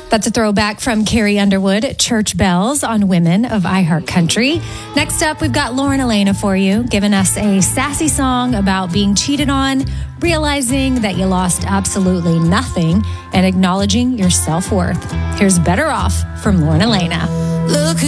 That's a throwback from Carrie Underwood, Church Bells on Women of iHeart Country. Next up, we've got Lauren Elena for you, giving us a sassy song about being cheated on, realizing that you lost absolutely nothing, and acknowledging your self-worth. Here's Better Off from Lauren Elena. Look